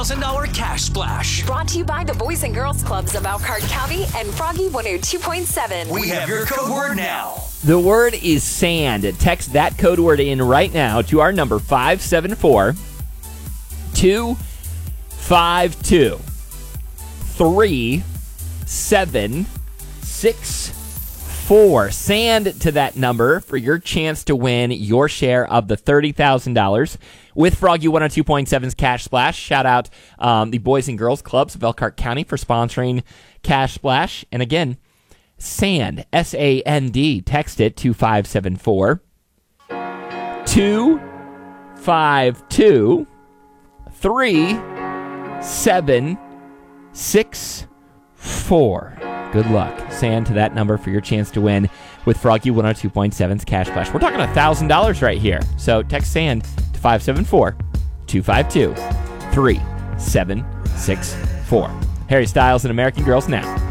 $30,000 cash splash. Brought to you by the Boys and Girls Clubs of Elkhart County and Froggy 102.7. We have your code word now. The word is sand. Text that code word in right now to our number 574-252. 3764. Sand to that number for your chance to win your share of the $30,000 with Froggy 102.7's Cash Splash. Shout out the Boys and Girls Clubs of Elkhart County for sponsoring Cash Splash. And again, sand, S-A-N-D. Text it to 574-252. 3764. Good luck. Sand to that number for your chance to win with Froggy 102.7's Cash Splash. We're talking $1,000 right here. So text sand to 574-252-3764. Harry Styles and American Girls now.